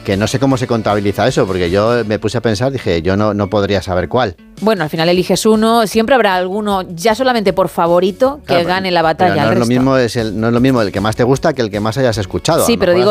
que no sé cómo se contabiliza eso, porque yo me puse a pensar, dije, yo no podría saber cuál. Bueno, al final eliges uno, siempre habrá alguno, ya solamente por favorito, que gane la batalla. No es lo mismo el que más te gusta que el que más hayas escuchado. Sí, pero digo